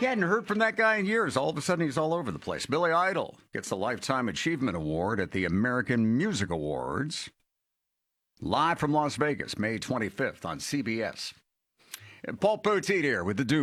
You hadn't heard from that guy in years. All of a sudden, he's all over the place. Billy Idol gets the Lifetime Achievement Award at the American Music Awards. Live from Las Vegas, May 25th on CBS. And Paul Poteet here with the Duke.